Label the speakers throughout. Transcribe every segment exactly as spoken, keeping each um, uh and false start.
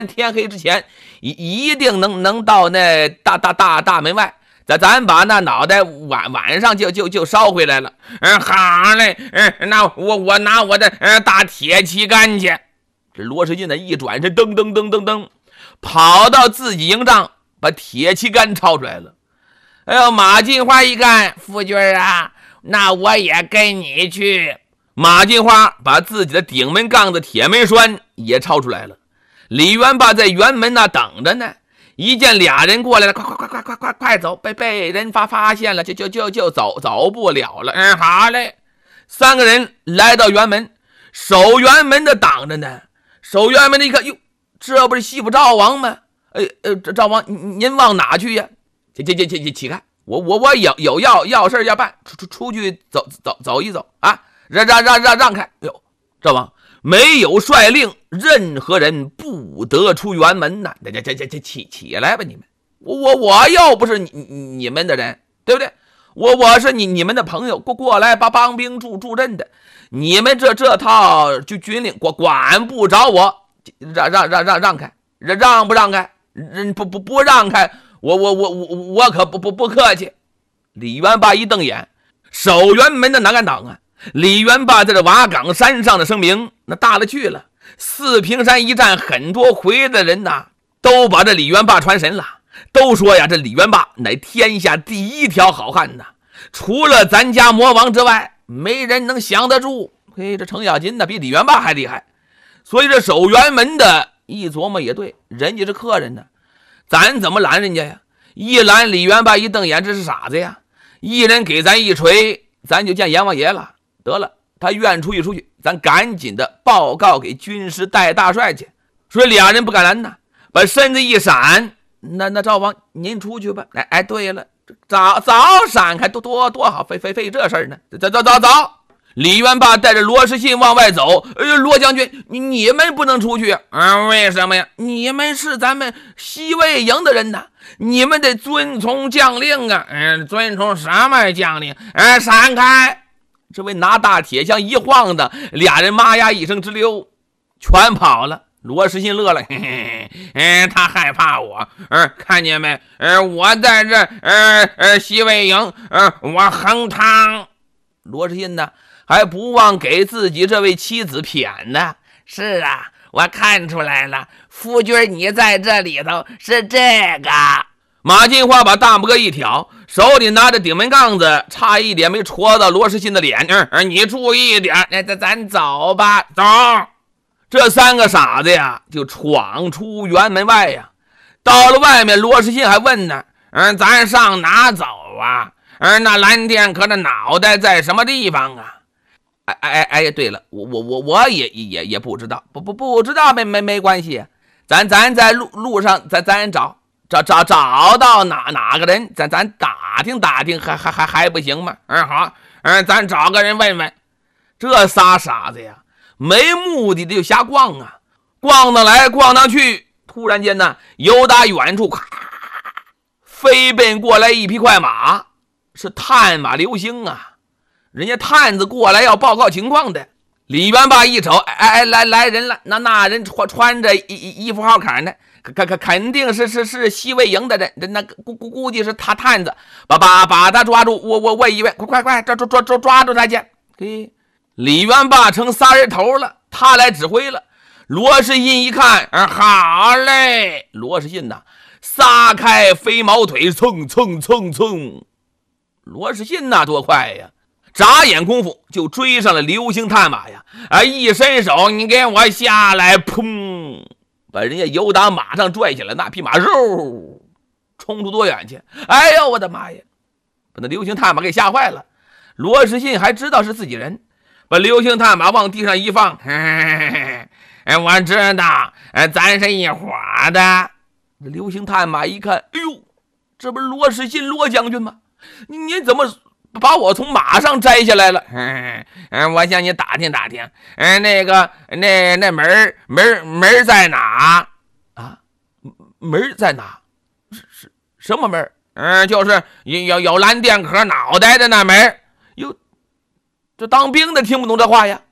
Speaker 1: 天黑之前，一一定能能到那大大大大门外。咱咱把那脑袋晚晚上就就就烧回来了。嗯，好嘞。嗯，那我我拿我的嗯大铁旗杆去。这罗世进呢一转身，噔噔噔噔噔，跑到自己营帐，把铁旗杆抄出来了。哎呦，马金花一看，夫君啊，那我也跟你去。马金花把自己的顶门杠子铁门栓也抄出来了。李元霸在辕门那等着呢。一见俩人过来了，快快快快快快快走！被被人发发现了，就就就就走走不了了。嗯，好嘞。三个人来到辕门，守辕门的挡着呢。守辕门的一看，哟，这不是西府赵王吗？哎呃，赵王您往哪去呀？起起起起起开！我我我有有要要事要办，出出出去走走走一走啊！让让让让让开！哟，赵王。没有率令，任何人不得出辕门呐！这这这这起起来吧，你们！我我我又不是你你们的人，对不对？我我是你你们的朋友，过过来帮帮兵助助阵的。你们这这套就军令管管不着我，让让让让让开，让不让开？不不不让开，我我我我我可不不不客气。李元霸一瞪眼，守辕门的哪敢挡啊？李元霸在这瓦岗山上的声名那大了去了，四平山一战，很多回的人呐，都把这李元霸传神了，都说呀，这李元霸乃天下第一条好汉呐，除了咱家魔王之外，没人能降得住。嘿，这程咬金呢，比李元霸还厉害。所以这守辕门的一琢磨也对，人家是客人呢，咱怎么拦人家呀？一拦李元霸一瞪眼，这是傻子呀！一人给咱一锤，咱就见阎王爷了。得了，他愿出去出去，咱赶紧的报告给军师戴大帅去。所以俩人不敢拦呐，把身子一闪，那那赵王您出去吧。哎哎，对了，早早闪开，多多多好，费费费这事儿呢。走走走走，李元霸带着罗士信往外走。呃，罗将军，你你们不能出去啊？为什么呀？你们是咱们西魏营的人呐，你们得遵从将令啊。嗯，遵从什么将令？哎，闪开！这位拿大铁枪一晃的，俩人妈呀一声直溜，全跑了。罗士信乐了，嘿嘿，嗯，他害怕我，嗯，看见没？嗯，我在这，嗯嗯，西魏营，嗯，我横汤。罗士信呢，还不忘给自己这位妻子谝呢。是啊，我看出来了，夫君你在这里头是这个。马金花把大拇哥一挑，手里拿着顶门杠子，差一点没戳到罗士信的脸。嗯，你注意点，那咱咱走吧，走。这三个傻子呀，就闯出辕门外呀。到了外面，罗士信还问呢，嗯，咱上哪走啊？嗯，那蓝剑客的脑袋在什么地方啊？哎哎哎，对了，我我我我也也也不知道，不不不知道没没没关系，咱咱在路路上咱咱找。找找找到哪哪个人，咱咱打听打听，还还还还不行吗？嗯，好，嗯，咱找个人问问。这仨傻子呀，没目的的就瞎逛啊，逛荡来逛荡去，突然间呢，由打远处咔飞奔过来一匹快马，是探马刘星啊！人家探子过来要报告情况的。李元霸一瞅，哎哎，来来人了，那那人穿穿着衣衣服号坎呢。肯肯肯定是是是西魏营的人，那估估估计是他探子，把把把他抓住，我我问一问，快快快，抓抓抓抓抓住他去！嘿，李元霸成仨人头了，他来指挥了。罗士信一看，啊，好嘞！罗士信呐，撒开飞毛腿，蹭蹭蹭蹭。罗士信那多快呀！眨眼功夫就追上了流星探马呀！啊，一伸手，你给我下来！砰！把人家由打马上拽起来，那匹马肉冲出多远去？哎呦我的妈呀！把那流星探马给吓坏了。罗士信还知道是自己人，把流星探马往地上一放，嘿嘿嘿嘿，我知道，咱是一伙的。流星探马一看，哎呦，这不是罗士信罗将军吗？你你怎么把我从马上摘下来了？嗯嗯，我向你打听打听，嗯，那个那那门门门在哪啊？门在哪？是是什么门？嗯，就是有有蓝电壳脑袋的那门。哟，这当兵的听不懂这话呀。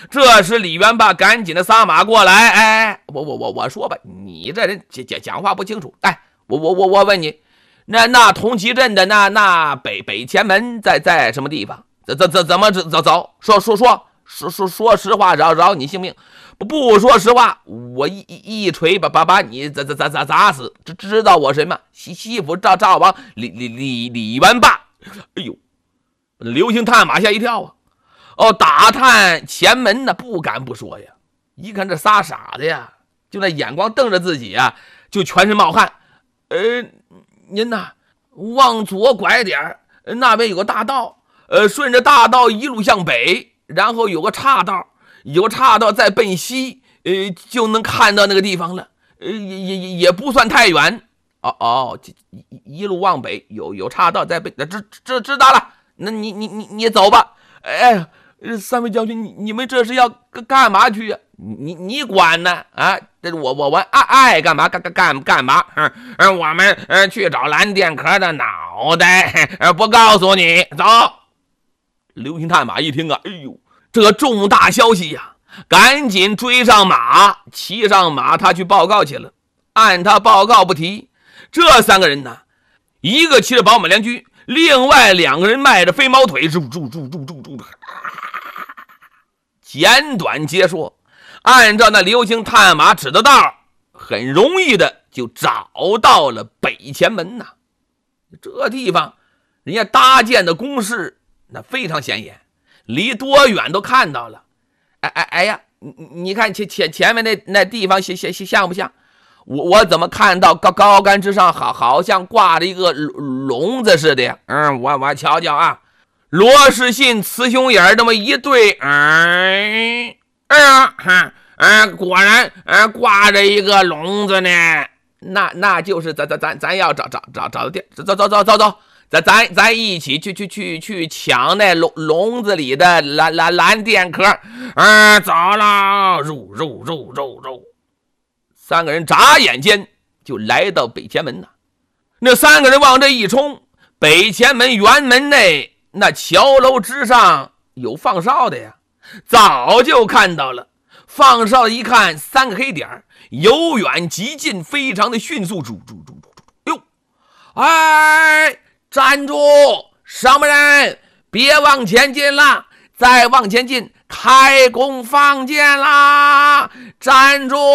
Speaker 1: 这时李元霸赶紧的撒马过来，哎，我我我我说吧，你这人讲讲讲话不清楚。哎，我我我我问你，那那同齐镇的那那北北前门在在什么地方？怎怎怎怎么走走？说说说说说说实话，饶饶你性命。不不说实话，我一一锤把把把你砸砸砸砸砸死。知知道我什么？西西府赵赵王李李李李元霸。哎呦，刘星探马吓一跳啊！哦，打探前门呢，不敢不说呀。一看这仨傻子呀，就那眼光瞪着自己啊，就全身冒汗。呃，您呐，往左拐点，那边有个大道，呃，顺着大道一路向北，然后有个岔道。有岔道再奔西，呃，就能看到那个地方了，呃，也也也不算太远。哦哦，一一路往北，有有岔道再奔，知知知道了。那你你你你走吧。哎，三位将军，你你们这是要干嘛去呀、啊？你你管呢？啊，这我我我爱爱干嘛干干干干嘛？嗯嗯，我们嗯去找蓝靛壳的脑袋，不告诉你。走。刘星探马一听啊，哎呦！这重大消息呀、啊，赶紧追上马，骑上马，他去报告去了。按他报告不提，这三个人呢，一个骑着宝马良驹，另外两个人迈着飞毛腿，住住住住住住。简短截说，按照那刘星探马指的道，很容易的就找到了北前门呐。这地方，人家搭建的工事那非常显眼。离多远都看到了。哎哎哎呀，你你看前前前面那那地方像像像不像？我我怎么看到高高杆之上好好像挂着一个笼子似的呀？嗯，我我瞧瞧啊，罗士信雌雄眼这么一对，哎哎呀，哈，哎，果然哎挂着一个笼子呢。那那就是咱咱咱咱要找找找找的地，走走走走走。咱咱咱一起去去去去抢那笼笼子里的蓝蓝蓝靛壳，嗯，走了，入入入入入，三个人眨眼间就来到北前门了。那三个人往这一冲，北前门辕门内那桥楼之上有放哨的呀，早就看到了。放哨的一看，三个黑点由远及近，非常的迅速，住住住住住，哟，哎。站住！什么人？别往前进了，再往前进，开弓放箭啦！站住！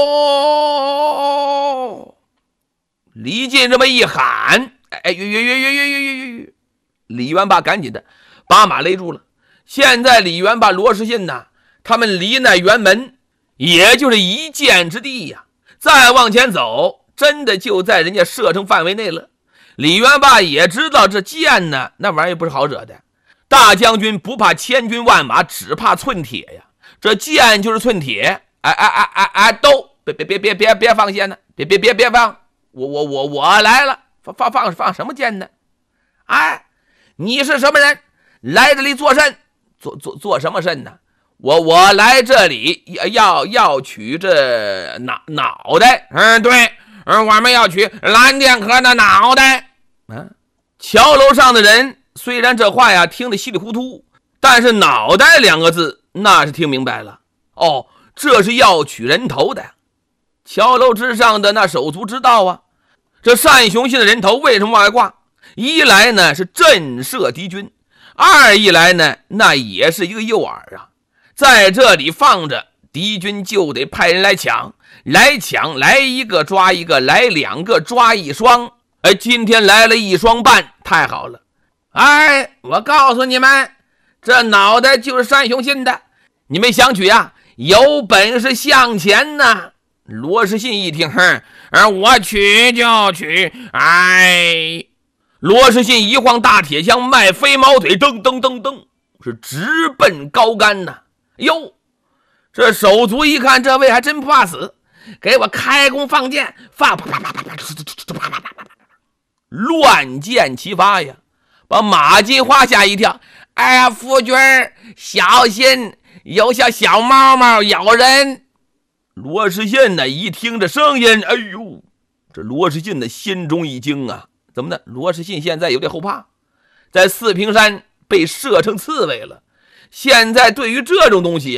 Speaker 1: 李靖这么一喊，哎，吁吁吁吁吁吁吁！李元霸赶紧的把马勒住了。现在李元霸、罗士信呢，他们离那辕门也就是一箭之地呀、啊，再往前走，真的就在人家射程范围内了。李元霸也知道这箭呢，那玩意儿不是好惹的。大将军不怕千军万马，只怕寸铁呀。这箭就是寸铁，哎哎哎哎哎，都别别别别别别放箭呢，别别别别放，我我我我来了，放放放放什么箭呢？哎，你是什么人？来这里做甚？做做做什么甚呢？我我来这里要要取这脑脑袋，嗯，对，嗯，我们要取蓝靛壳的脑袋。啊，桥楼上的人虽然这话呀听得稀里糊涂，但是脑袋两个字那是听明白了。哦，这是要取人头的。桥楼之上的那手足知道啊，这单雄信的人头为什么往外挂？一来呢是震慑敌军，二一来呢那也是一个诱饵啊，在这里放着，敌军就得派人来抢，来抢来一个抓一个，来两个抓一双。哎，今天来了一双半，太好了！哎，我告诉你们，这脑袋就是单雄信的，你们想取啊？有本事向前呐！罗士信一听，哼，我取就取。哎，罗士信一晃大铁枪，迈飞毛腿，噔噔噔噔，是直奔高杆呐！哟，这手足一看，这位还真不怕死，给我开弓放箭，放啪啪啪啪啪啪啪啪啪。乱箭齐发呀，把马金花吓一跳。哎呀，夫君小心，有小小猫猫咬人。罗士信呢一听这声音，哎呦，这罗士信的心中一惊啊！怎么呢？罗士信现在有点后怕，在四平山被射成刺猬了，现在对于这种东西呀、啊，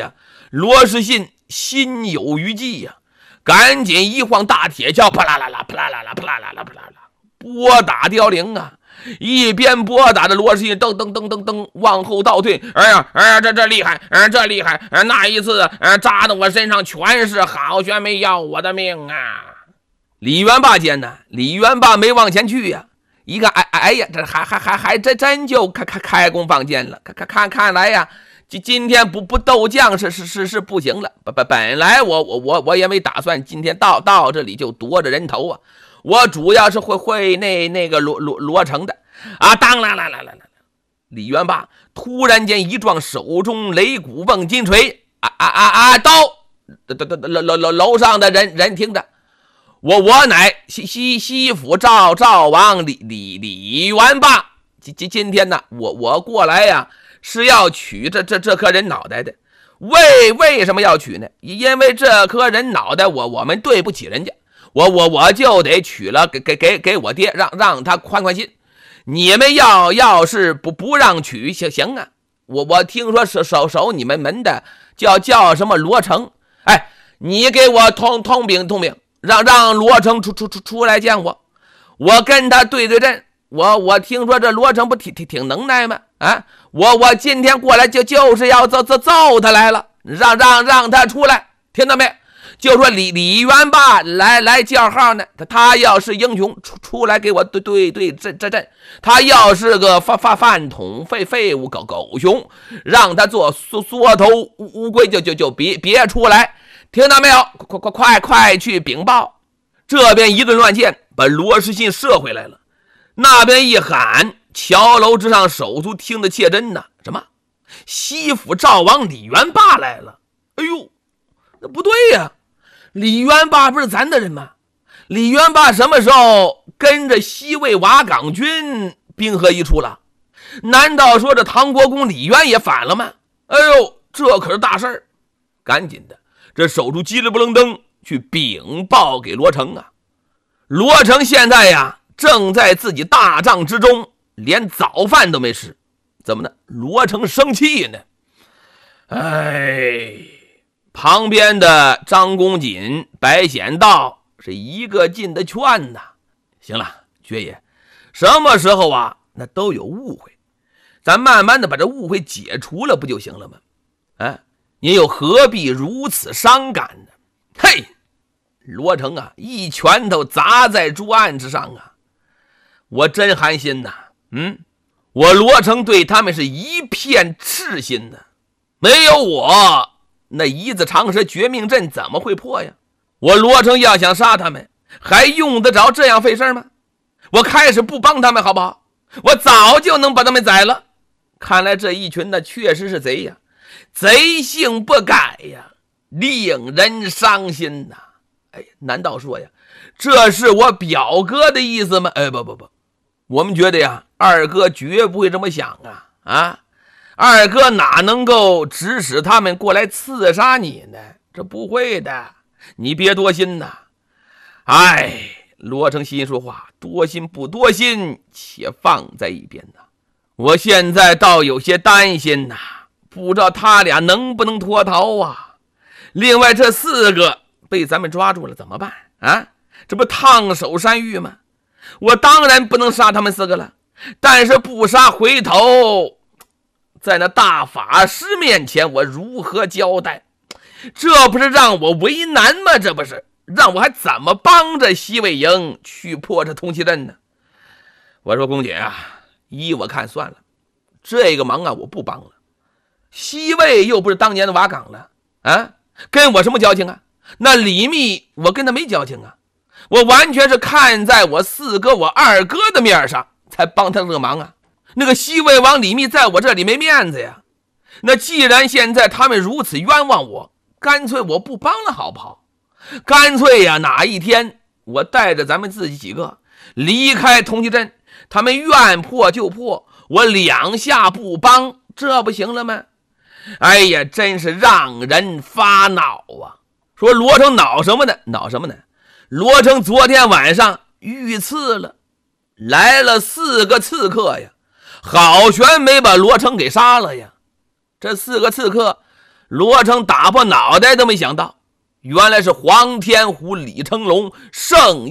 Speaker 1: 罗士信心有余悸呀、啊，赶紧一晃大铁锹，啪啦啦啦，啪啦啦啦，啪啦啦啦，啪啦啦，拨打凋零啊！一边拨打着罗士信噔噔噔噔噔往后倒退，哎呀，哎呀，这这厉害，哎，这厉害，哎，那一次，哎，扎的我身上全是好悬没要我的命啊！李元霸见呢，李元霸没往前去呀、啊，一看，哎哎呀，这还还还还真真就开开开弓放箭了，看看看看来呀。今今天不不斗将是是是是不行了，本本本来我我我我也没打算今天到到这里就夺着人头啊，我主要是会会那那个罗罗罗成的啊！当啦啦啦啦啦！李元霸突然间一撞手中擂鼓瓮金锤，啊啊啊啊！刀！楼楼楼楼上的人人听着，我我乃西西西府赵赵王李李李元霸，今今今天呢，我我过来呀、啊。是要取这这这颗人脑袋的，为为什么要取呢？因为这颗人脑袋我我们对不起人家，我我我就得取了给给给给我爹，让让他宽宽心。你们要要是不不让取行行啊，我我听说守守守你们门的叫叫什么罗成，哎，你给我通通禀通禀，让让罗成出出出出来见我，我跟他对对阵。我我听说这罗成不挺挺挺能耐吗？啊，我我今天过来就就是要揍揍揍他来了，让让让他出来，听到没？就说李李元霸来来叫号呢，他他要是英雄出出来给我对对对这这阵，他要是个饭饭饭桶废废物狗狗熊，让他做缩缩头乌龟就就就别别出来，听到没有？快快快快去禀报！这边一顿乱箭，把罗士信射回来了。那边一喊，桥楼之上手足听得切真呐！什么？西府赵王李元霸来了！哎呦，那不对呀、啊！李元霸不是咱的人吗？李元霸什么时候跟着西魏瓦岗军兵合一处了？难道说这唐国公李渊也反了吗？哎呦，这可是大事儿！赶紧的，这手足叽里不楞登去禀报给罗成啊！罗成现在呀，正在自己大帐之中，连早饭都没吃，怎么呢？罗成生气呢。哎，旁边的张公瑾、白显道是一个劲的劝呐。行了，爵爷，什么时候啊，那都有误会，咱慢慢的把这误会解除了不就行了吗？啊，您又何必如此伤感呢？嘿，罗成啊，一拳头砸在桌案之上啊！我真寒心呐，嗯，我罗成对他们是一片赤心的，没有我，那一字长蛇绝命阵怎么会破呀？我罗成要想杀他们，还用得着这样费事吗？我开始不帮他们好不好？我早就能把他们宰了。看来这一群呢，确实是贼呀，贼性不改呀，令人伤心呐。哎，难道说呀，这是我表哥的意思吗？哎，不不不，我们觉得呀，二哥绝不会这么想啊啊！二哥哪能够指使他们过来刺杀你呢？这不会的，你别多心呐。哎，罗成心说话，多心不多心，且放在一边呐。我现在倒有些担心呐，不知道他俩能不能脱逃啊。另外这四个被咱们抓住了怎么办啊？这不烫手山芋吗？我当然不能杀他们四个了，但是不杀回头，在那大法师面前我如何交代？这不是让我为难吗？这不是让我还怎么帮着西魏营去破这通缉阵呢？我说公瑾啊，依我看算了，这个忙啊我不帮了。西魏又不是当年的瓦岗了啊，跟我什么交情啊？那李密我跟他没交情啊，我完全是看在我四哥我二哥的面上才帮他这个忙啊。那个西魏王李密在我这里没面子呀。那既然现在他们如此冤枉我，干脆我不帮了好不好？干脆呀，哪一天我带着咱们自己几个离开通缉阵，他们愿破就破，我两下不帮，这不行了吗？哎呀，真是让人发恼啊。说罗成恼什么呢？恼什么呢？罗成昨天晚上遇刺了，来了四个刺客呀，好悬没把罗成给杀了呀。这四个刺客， 罗成打破脑袋都没想到，原来是黄天虎李成龙胜